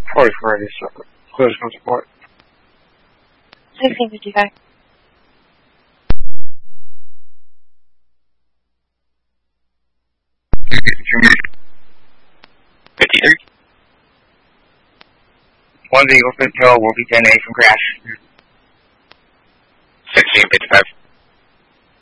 44 is close on support. 1655. 53. 1 Eagle Hotel will be 10A from crash. 1655.